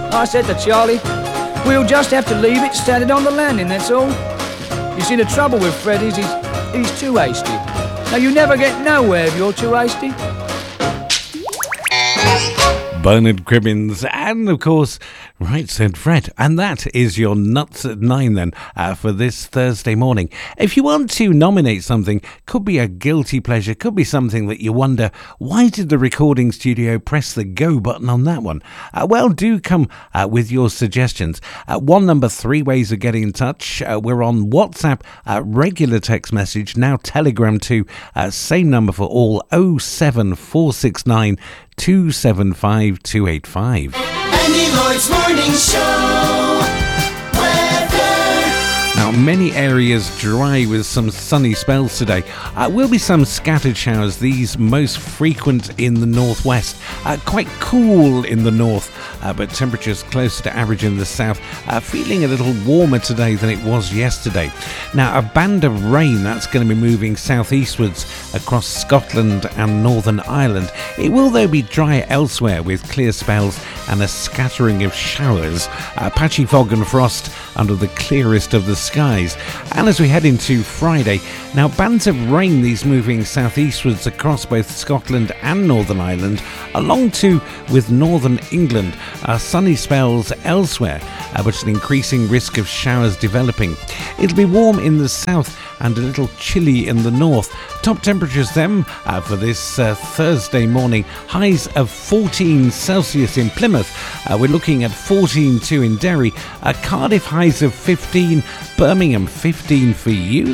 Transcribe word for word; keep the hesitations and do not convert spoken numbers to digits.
I said to Charlie, we'll just have to leave it standing on the landing, that's all. You see, the trouble with Fred is he's, he's too hasty. Now, you never get nowhere if you're too hasty. Bernard Cribbins, and of course, Right Said Fred. And that is your Nuts at Nine then uh, for this Thursday morning. If you want to nominate something, could be a guilty pleasure, could be something that you wonder, why did the recording studio press the go button on that one? Uh, well, do come uh, with your suggestions. Uh, one number, three ways of getting in touch. Uh, we're on WhatsApp, uh, regular text message, now Telegram too. Uh, same number for all, oh seven four six nine two seven five two eight five. Andy Lloyd's Morning Show. Weather. Now, many areas dry with some sunny spells today. Uh, will be some scattered showers, these most frequent in the northwest. Uh, quite cool in the north, uh, but temperatures closer to average in the south. Uh, feeling a little warmer today than it was yesterday. Now, a band of rain that's going to be moving southeastwards across Scotland and Northern Ireland. It will, though, be dry elsewhere with clear spells and a scattering of showers. Uh, patchy fog and frost under the clearest of the skies. And as we head into Friday, now bands of rain, these moving southeastwards across both Scotland and Northern Ireland, along too with Northern England. Uh, sunny spells elsewhere, uh, but an increasing risk of showers developing. It'll be warm in the south and a little chilly in the north. Top temperatures then uh, for this uh, Thursday morning. Highs of fourteen Celsius in Plymouth. Uh, we're looking at fourteen two in Derry. Uh, Cardiff highs of fifteen. Birmingham fifteen for you.